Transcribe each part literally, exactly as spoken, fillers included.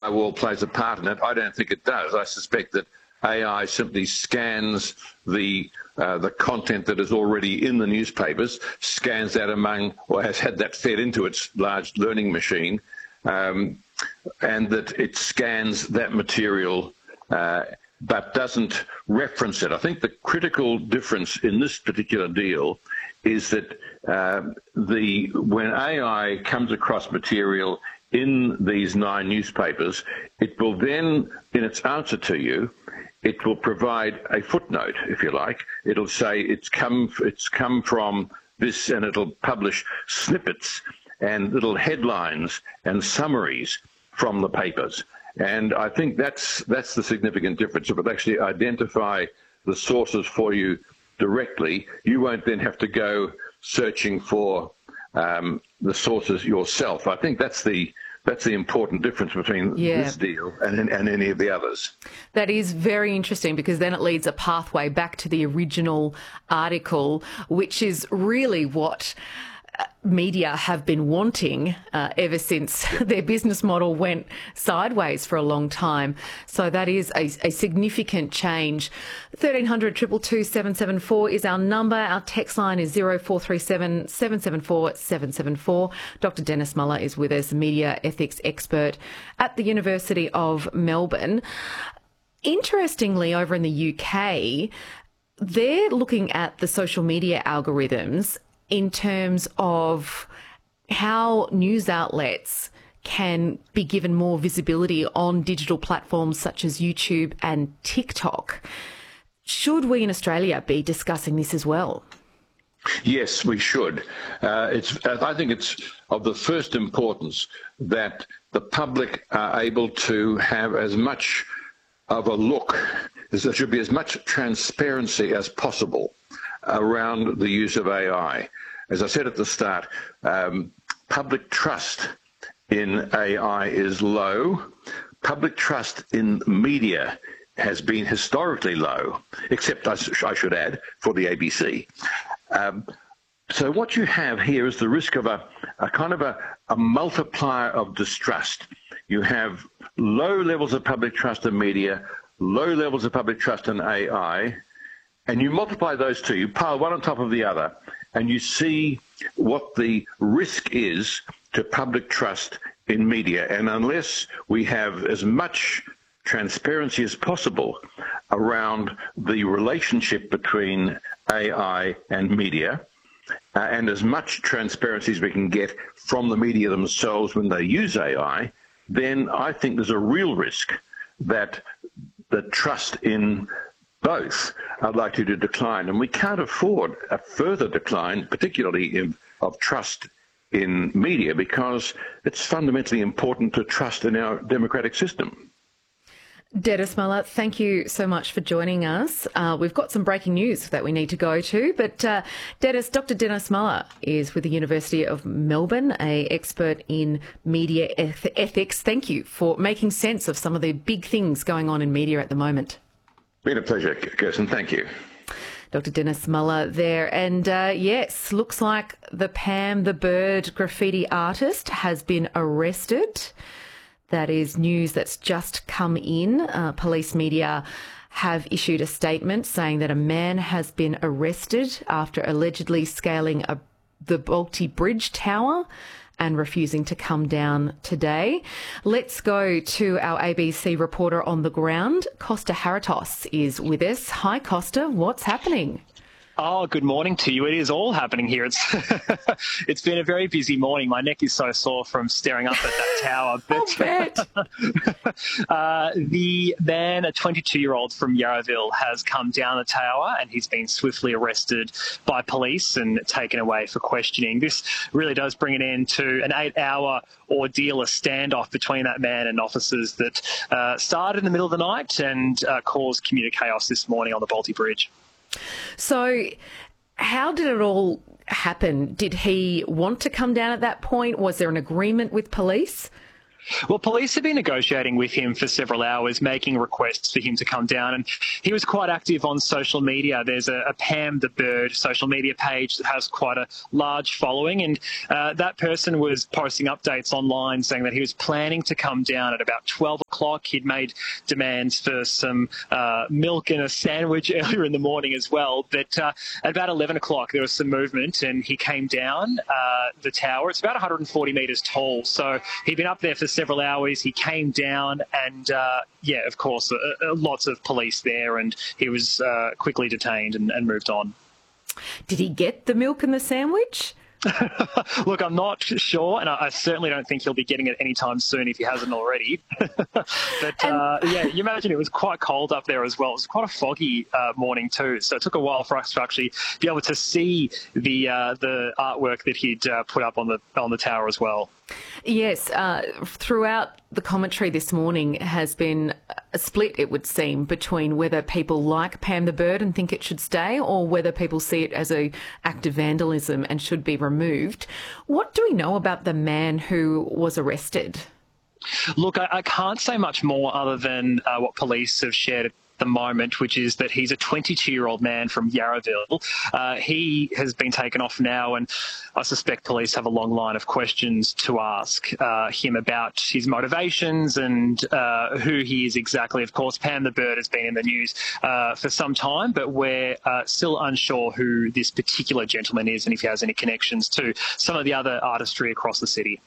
firewall plays a part in it. I don't think it does. I suspect that A I simply scans the uh, the content that is already in the newspapers, scans that among, or has had that fed into its large learning machine, um, and that it scans that material uh, but doesn't reference it. I think the critical difference in this particular deal is that uh, the when A I comes across material in these nine newspapers, it will then, in its answer to you, it will provide a footnote, if you like. It'll say it's come it's come from this, and it'll publish snippets and little headlines and summaries from the papers. And I think that's that's the significant difference. If it actually identify the sources for you directly, you won't then have to go searching for um, the sources yourself. I think that's the That's the important difference between yeah. this deal and, and any of the others. That is very interesting, because then it leads a pathway back to the original article, which is really what media have been wanting uh, ever since their business model went sideways for a long time. So that is a, a significant change. thirteen hundred, two two two, seven seven four is our number. Our text line is zero four three seven, seven seven four, seven seven four. Doctor Dennis Muller is with us, media ethics expert at the University of Melbourne. Interestingly, over in the U K, they're looking at the social media algorithms in terms of how news outlets can be given more visibility on digital platforms such as YouTube and TikTok. Should we in Australia be discussing this as well? Yes, we should. Uh, it's. I think it's of the first importance that the public are able to have as much of a look, there should be as much transparency as possible around the use of A I. As I said at the start, um, public trust in A I is low. Public trust in media has been historically low, except, I, sh I should add, for the A B C. Um, so what you have here is the risk of a, a kind of a, a multiplier of distrust. You have low levels of public trust in media, low levels of public trust in A I, and you multiply those two, you pile one on top of the other, and you see what the risk is to public trust in media. And unless we have as much transparency as possible around the relationship between A I and media, uh, and as much transparency as we can get from the media themselves when they use A I, then I think there's a real risk that the trust in both are likely to decline, and we can't afford a further decline, particularly in, of trust in media, because it's fundamentally important to trust in our democratic system. Dennis Muller, thank you so much for joining us. Uh, we've got some breaking news that we need to go to, but uh, Dennis, Doctor Dennis Muller is with the University of Melbourne, a expert in media eth ethics. Thank you for making sense of some of the big things going on in media at the moment. Been a pleasure, Kirsten. Thank you. Doctor Dennis Muller there. And uh, yes, looks like the Pam the Bird graffiti artist has been arrested. That is news that's just come in. Uh, police media have issued a statement saying that a man has been arrested after allegedly scaling a, the Bolte Bridge Tower and refusing to come down today. Let's go to our A B C reporter on the ground. Costa Haratos is with us. Hi, Costa. What's happening? Oh, good morning to you. It is all happening here. It's it's been a very busy morning. My neck is so sore from staring up at that tower. But uh, the man, a twenty-two-year-old from Yarraville, has come down the tower and he's been swiftly arrested by police and taken away for questioning. This really does bring an end to an eight-hour ordeal, a standoff between that man and officers that uh, started in the middle of the night and uh, caused commuter chaos this morning on the Bolte Bridge. So how did it all happen? Did he want to come down at that point? Was there an agreement with police? Well, police have been negotiating with him for several hours, making requests for him to come down, and he was quite active on social media. There's a, a Pam the Bird social media page that has quite a large following, and uh, that person was posting updates online saying that he was planning to come down at about twelve o'clock. He'd made demands for some uh, milk and a sandwich earlier in the morning as well, but uh, at about eleven o'clock there was some movement and he came down uh, the tower. It's about one hundred forty metres tall, so he'd been up there for several hours. He came down and, uh, yeah, of course, uh, uh, lots of police there, and he was uh, quickly detained and, and moved on. Did he get the milk and the sandwich? Look, I'm not sure, and I, I certainly don't think he'll be getting it anytime soon if he hasn't already. But, uh, yeah, you imagine it was quite cold up there as well. It was quite a foggy uh, morning too, so it took a while for us to actually be able to see the uh, the artwork that he'd uh, put up on the on the tower as well. Yes, uh, throughout the commentary this morning has been a split, it would seem, between whether people like Pam the Bird and think it should stay or whether people see it as an act of vandalism and should be removed. What do we know about the man who was arrested? Look, I, I can't say much more other than uh, what police have shared at the moment, which is that he's a twenty-two-year-old man from Yarraville. Uh, he has been taken off now, and I suspect police have a long line of questions to ask uh, him about his motivations and uh, who he is exactly. Of course, Pam the Bird has been in the news uh, for some time, but we're uh, still unsure who this particular gentleman is and if he has any connections to some of the other artistry across the city.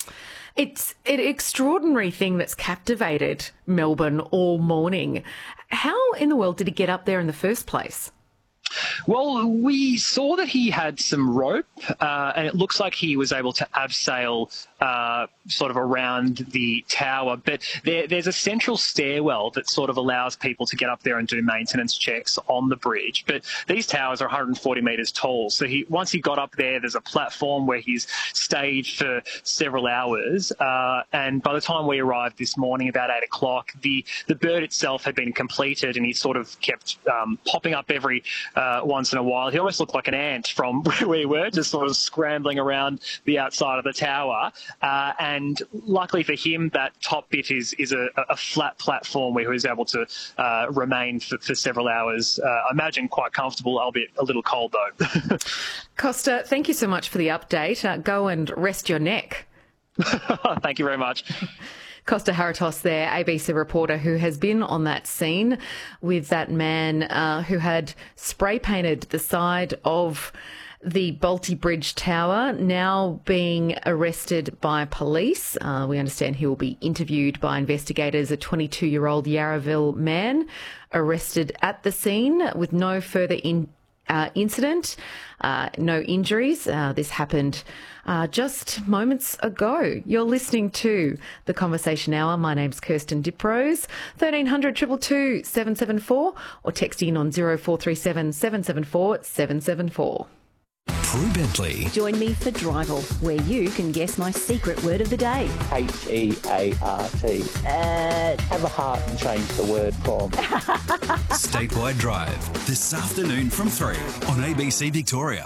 It's an extraordinary thing that's captivated Melbourne all morning. How in the world did he get up there in the first place? Well, we saw that he had some rope, uh, and it looks like he was able to abseil uh, sort of around the tower. But there, there's a central stairwell that sort of allows people to get up there and do maintenance checks on the bridge. But these towers are one hundred forty metres tall. So he once he got up there, there's a platform where he's stayed for several hours. Uh, and by the time we arrived this morning, about eight o'clock, the, the bird itself had been completed, and he sort of kept um, popping up every Uh, once in a while. He almost looked like an ant from where we were, just sort of scrambling around the outside of the tower. Uh, and luckily for him, that top bit is is a, a flat platform where he was able to uh, remain for, for several hours. Uh, I imagine quite comfortable, albeit a little cold though. Costa, thank you so much for the update. Uh, go and rest your neck. Thank you very much. Costa Haratos there, A B C reporter who has been on that scene with that man uh, who had spray painted the side of the Bolte Bridge Tower, now being arrested by police. Uh, we understand he will be interviewed by investigators. A twenty-two-year-old Yarraville man arrested at the scene with no further in, uh, incident, uh, no injuries. Uh, this happened Uh, just moments ago. You're listening to The Conversation Hour. My name's Kirsten Diprose. thirteen hundred, two two two, seven seven four or text in on zero four three seven, seven seven four, seven seven four. Prue Bentley. Join me for Drival, where you can guess my secret word of the day. H E A R T. Uh, Have a heart and change the word from. Statewide Drive, this afternoon from three on A B C Victoria.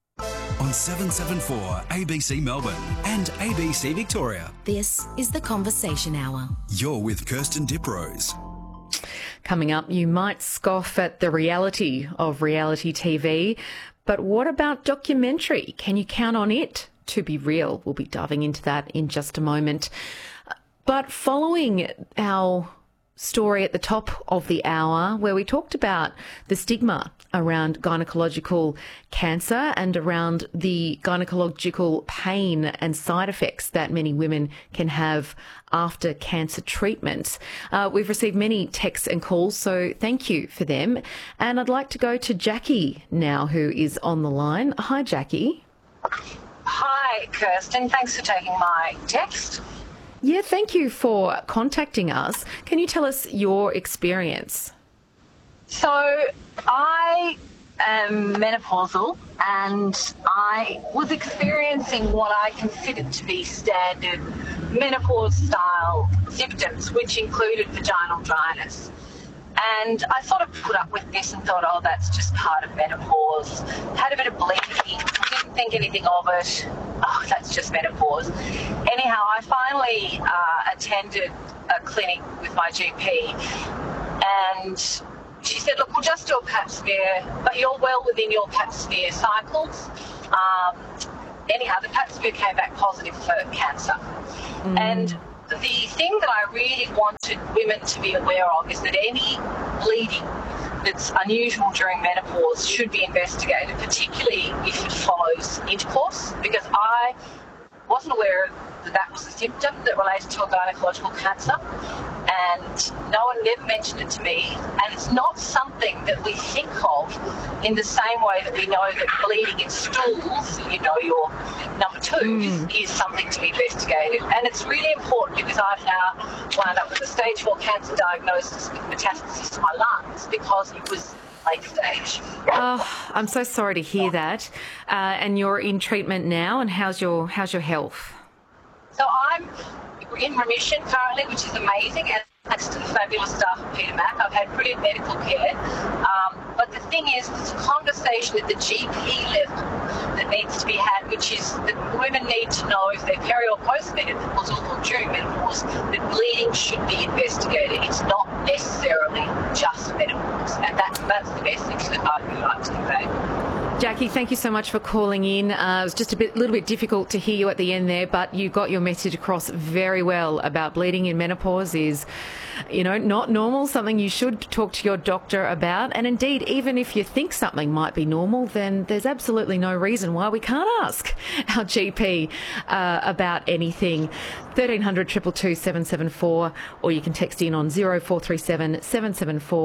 On seven seven four A B C Melbourne and A B C Victoria. This is The Conversation Hour. You're with Kirsten Diprose. Coming up, you might scoff at the reality of reality T V, but what about documentary? Can you count on it to be real? We'll be diving into that in just a moment. But following our story at the top of the hour where we talked about the stigma around gynecological cancer and around the gynecological pain and side effects that many women can have after cancer treatments. Uh, we've received many texts and calls, so thank you for them. And I'd like to go to Jackie now, who is on the line. Hi, Jackie. Hi, Kirsten. Thanks for taking my text. Yeah, thank you for contacting us. Can you tell us your experience? So I am menopausal and I was experiencing what I considered to be standard menopause-style symptoms, which included vaginal dryness. And I sort of put up with this and thought, oh, that's just part of menopause. Had a bit of bleeding, didn't think anything of it. Oh, that's just menopause. Anyhow, I finally uh, attended a clinic with my G P, and she said, look, we'll just do a pap smear, but you're well within your pap smear cycles. Um, anyhow, the pap smear came back positive for cancer. Mm. And the thing that I really wanted women to be aware of is that any bleeding that's unusual during menopause should be investigated, particularly if it follows intercourse, because I wasn't aware that that was a symptom that related to a gynecological cancer, and no one ever mentioned it to me, and it's not something that we think of in the same way that we know that bleeding in stools, you know, your number two, mm. is, is something to be investigated. And it's really important because I've now wound up with a stage four cancer diagnosis with metastasis to my lungs because it was late stage. Oh, I'm so sorry to hear that. Uh, and you're in treatment now, and how's your how's your health? So I'm in remission currently, which is amazing, and thanks to the fabulous staff at Peter Mac. I've had brilliant medical care. Um, but the thing is, there's a conversation at the G P level that needs to be had, which is that women need to know if they're peri or post-menopause or during menopause, that bleeding should be investigated. It's not necessarily just menopause, and that's, that's the message that I would like to convey. Jackie, thank you so much for calling in. Uh, it was just a bit, little bit difficult to hear you at the end there, but you got your message across very well about bleeding in menopause is, you know, not normal, something you should talk to your doctor about. And indeed, even if you think something might be normal, then there's absolutely no reason why we can't ask our G P uh, about anything. thirteen hundred, two two two, seven seven four, or you can text in on zero four three seven, seven seven four